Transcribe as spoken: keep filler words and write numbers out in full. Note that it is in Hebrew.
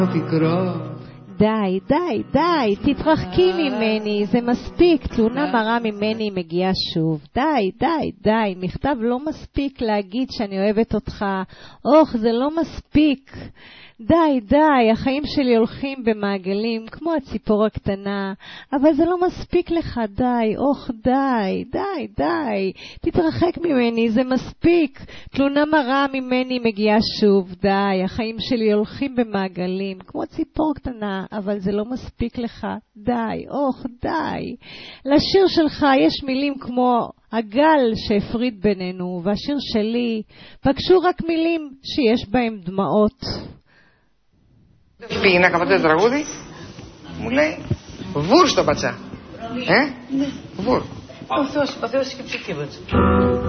די, די, די, תתרחקי ממני, זה מספיק, תלונה מרה ממני מגיעה שוב. די, די, די, מכתב לא מספיק להגיד שאני אוהבת אותך. אוח, זה לא מספיק. די, די, החיים שלי הולכים במעגלים כמו הציפור הקטנה, אבל זה לא מספיק לך, די, אוח, די, די, די, תתרחק ממני, זה מספיק. תלונה מרה ממני מגיעה שוב, די, החיים שלי הולכים במעגלים כמו ציפור קטנה, אבל זה לא מספיק לך, די, אוח, די. לשיר שלך יש מילים כמו הגל שהפריד בינינו, והשיר שלי פגשו רק מילים שיש בהם דמעות. Πει να καμπάτε το τραγούδι. Μου λέει βουρ στο πατσά. Ε? Βουρ. Ο Θεός, ο Θεός και ψυχή.